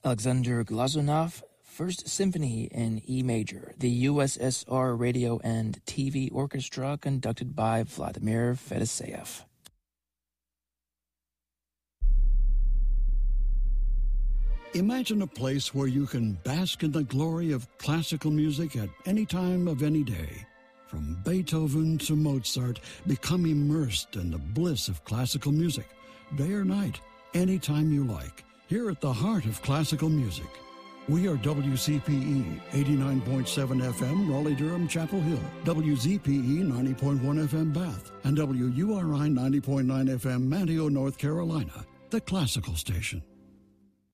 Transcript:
Alexander Glazunov, First Symphony in E major, the USSR Radio and TV Orchestra conducted by Vladimir Fedoseev. Imagine a place where you can bask in the glory of classical music at any time of any day. From Beethoven to Mozart, become immersed in the bliss of classical music, day or night, anytime you like, here at the heart of classical music. We are WCPE 89.7 FM, Raleigh-Durham, Chapel Hill, WZPE 90.1 FM, Bath, and WURI 90.9 FM, Manteo, North Carolina, the classical station.